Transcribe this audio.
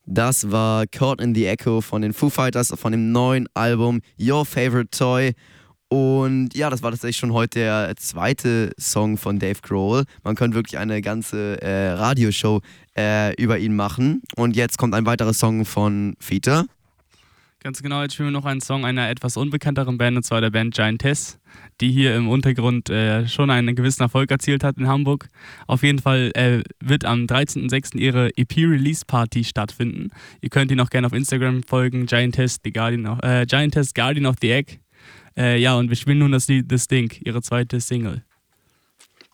Das war Caught in the Echo von den Foo Fighters, von dem neuen Album Your Favorite Toy. Und ja, das war tatsächlich schon heute der zweite Song von Dave Grohl. Man könnte wirklich eine ganze Radioshow über ihn machen. Und jetzt kommt ein weiterer Song von Fita. Ganz genau, jetzt spielen wir noch einen Song einer etwas unbekannteren Band, und zwar der Band Giantess, die hier im Untergrund schon einen gewissen Erfolg erzielt hat in Hamburg. Auf jeden Fall wird am 13.06. ihre EP-Release-Party stattfinden. Ihr könnt ihnen auch gerne auf Instagram folgen, Giantess Guardian of the Egg. Ja, und wir spielen nun das Lied The Stink, ihre zweite Single.